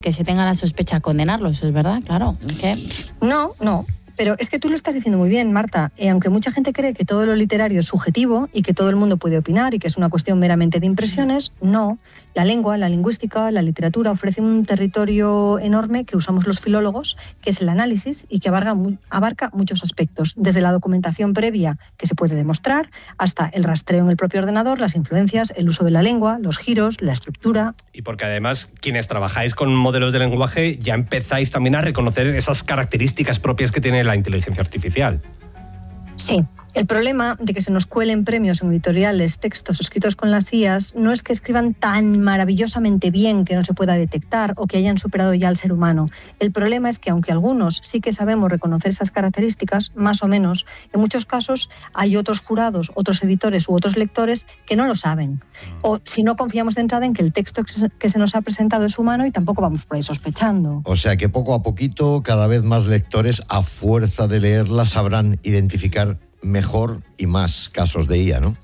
que se tenga la sospecha de condenarlos, ¿es verdad? Claro. No. Pero es que tú lo estás diciendo muy bien, Marta. Aunque mucha gente cree que todo lo literario es subjetivo y que todo el mundo puede opinar y que es una cuestión meramente de impresiones, no. La lengua, la lingüística, la literatura ofrecen un territorio enorme que usamos los filólogos, que es el análisis y que abarca muchos aspectos, desde la documentación previa que se puede demostrar hasta el rastreo en el propio ordenador, las influencias, el uso de la lengua, los giros, la estructura. Y porque además quienes trabajáis con modelos de lenguaje ya empezáis también a reconocer esas características propias que tiene la inteligencia artificial. Sí. El problema de que se nos cuelen premios en editoriales, textos escritos con las IAs, no es que escriban tan maravillosamente bien que no se pueda detectar o que hayan superado ya al ser humano. El problema es que aunque algunos sí que sabemos reconocer esas características, más o menos, en muchos casos hay otros jurados, otros editores u otros lectores que no lo saben. O si no confiamos de entrada en que el texto que se nos ha presentado es humano y tampoco vamos por ahí sospechando. O sea que poco a poquito cada vez más lectores, a fuerza de leerla, sabrán identificar mejor y más casos de IA, ¿no?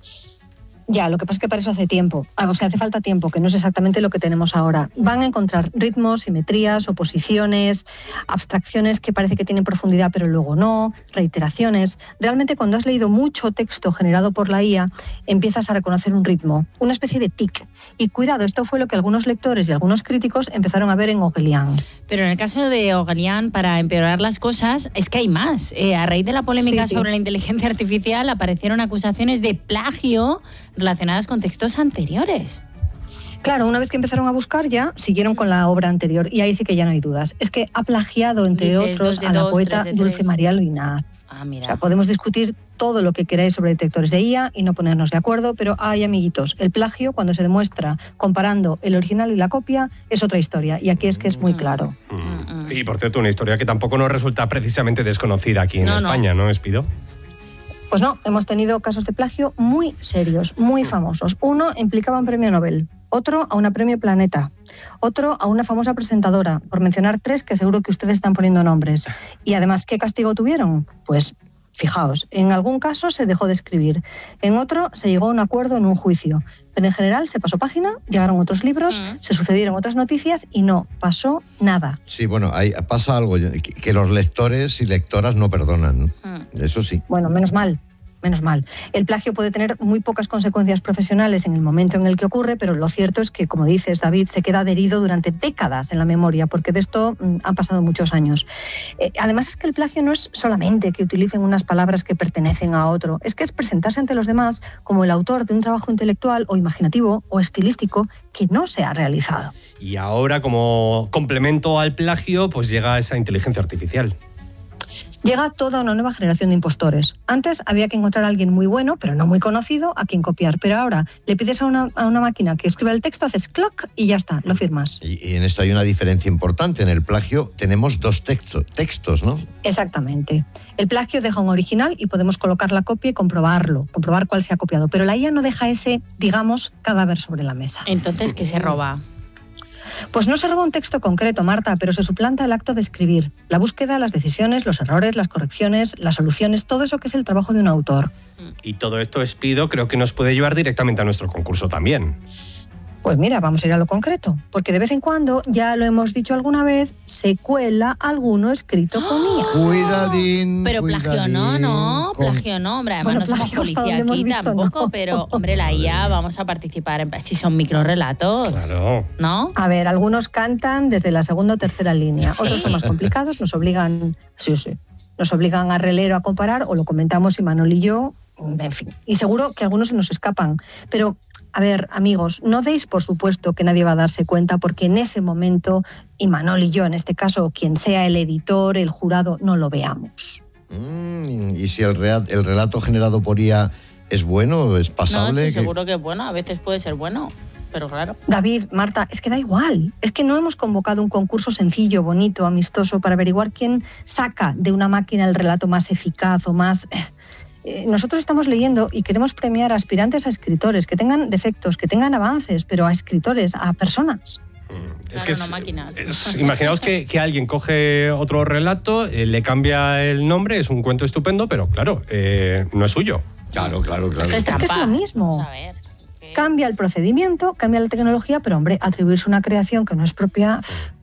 Ya, lo que pasa es que para eso hace tiempo. O sea, hace falta tiempo, que no es exactamente lo que tenemos ahora. Van a encontrar ritmos, simetrías, oposiciones, abstracciones que parece que tienen profundidad pero luego no, reiteraciones. Realmente cuando has leído mucho texto generado por la IA, empiezas a reconocer un ritmo, una especie de tic. Y cuidado, esto fue lo que algunos lectores y algunos críticos empezaron a ver en Augelian. Pero en el caso de Augelian, para empeorar las cosas, es que hay más. A raíz de la polémica sobre la inteligencia artificial, aparecieron acusaciones de plagio relacionadas con textos anteriores. Claro, una vez que empezaron a buscar ya, siguieron con la obra anterior y ahí sí que ya no hay dudas. Es que ha plagiado, entre otros, a la poeta Dulce María Luinat. Mira. O sea, podemos discutir todo lo que queráis sobre detectores de IA y no ponernos de acuerdo, pero hay, amiguitos, el plagio, cuando se demuestra comparando el original y la copia, es otra historia. Y aquí es que es muy claro. Y, por cierto, una historia que tampoco nos resulta precisamente desconocida aquí en España, ¿no, Espido? Pues no, hemos tenido casos de plagio muy serios, muy famosos. Uno implicaba un premio Nobel, otro a una premio Planeta, otro a una famosa presentadora, por mencionar 3 que seguro que ustedes están poniendo nombres. Y además, ¿qué castigo tuvieron? Pues fijaos, en algún caso se dejó de escribir, en otro se llegó a un acuerdo en un juicio, pero en general se pasó página, llegaron otros libros, se sucedieron otras noticias y no pasó nada. Sí, bueno, pasa algo, que los lectores y lectoras no perdonan, eso sí. Bueno, menos mal. El plagio puede tener muy pocas consecuencias profesionales en el momento en el que ocurre, pero lo cierto es que, como dices, David, se queda adherido durante décadas en la memoria, porque de esto han pasado muchos años. Además, es que el plagio no es solamente que utilicen unas palabras que pertenecen a otro, es que es presentarse ante los demás como el autor de un trabajo intelectual o imaginativo o estilístico que no se ha realizado. Y ahora, como complemento al plagio, pues llega esa inteligencia artificial. Llega toda una nueva generación de impostores. Antes había que encontrar a alguien muy bueno, pero no muy conocido, a quien copiar. Pero ahora le pides a una máquina que escriba el texto, haces cloc y ya está, lo firmas. Y en esto hay una diferencia importante. En el plagio tenemos 2 textos, ¿no? Exactamente. El plagio deja un original y podemos colocar la copia y comprobar cuál se ha copiado. Pero la IA no deja ese, digamos, cadáver sobre la mesa. Entonces, ¿qué se roba? Pues no se roba un texto concreto, Marta, pero se suplanta el acto de escribir. La búsqueda, las decisiones, los errores, las correcciones, las soluciones, todo eso que es el trabajo de un autor. Y todo esto, Espido, creo que nos puede llevar directamente a nuestro concurso también. Pues mira, vamos a ir a lo concreto, porque de vez en cuando, ya lo hemos dicho alguna vez, se cuela alguno escrito con IA. Cuidadín. Pero plagio plagio no, hombre, además no somos policía aquí tampoco, no. Pero hombre, la IA vamos a participar, si son microrrelatos, claro, ¿no? A ver, algunos cantan desde la segunda o tercera línea, otros son más complicados, nos obligan a relero a comparar, o lo comentamos Imanol y yo, en fin, y seguro que algunos se nos escapan, pero... A ver, amigos, no deis por supuesto que nadie va a darse cuenta, porque en ese momento, Imanol y yo, en este caso, quien sea el editor, el jurado, no lo veamos. ¿Y si el relato generado por IA es bueno, es pasable? No, sí, seguro que es bueno, a veces puede ser bueno, pero claro. David, Marta, es que da igual. Es que no hemos convocado un concurso sencillo, bonito, amistoso, para averiguar quién saca de una máquina el relato más eficaz o más... Nosotros estamos leyendo y queremos premiar a aspirantes a escritores que tengan defectos, que tengan avances, pero a escritores, a personas. Es que no máquinas. Imaginaos que alguien coge otro relato, le cambia el nombre, es un cuento estupendo, pero claro, no es suyo. Claro. Es que es lo mismo. Vamos a ver. Cambia el procedimiento, cambia la tecnología, pero hombre, atribuirse una creación que no es propia,